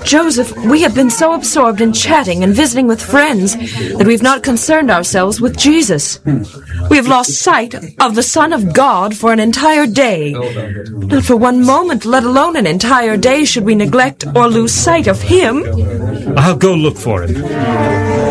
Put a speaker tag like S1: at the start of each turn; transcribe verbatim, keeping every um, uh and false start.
S1: Joseph, we have been so absorbed in chatting and visiting with friends that we've not concerned ourselves with Jesus. We have lost sight of the Son of God for an entire day. Not for one moment, let alone an entire day, should we neglect or lose sight of him.
S2: I'll go look for him.